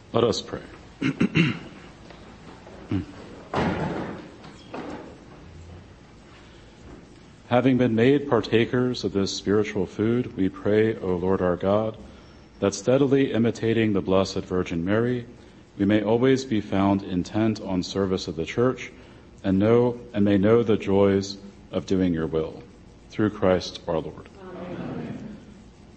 Let us pray. Having been made partakers of this spiritual food, we pray, O Lord our God, that steadily imitating the Blessed Virgin Mary, we may always be found intent on service of the Church and may know the joys of doing your will. Through Christ our Lord.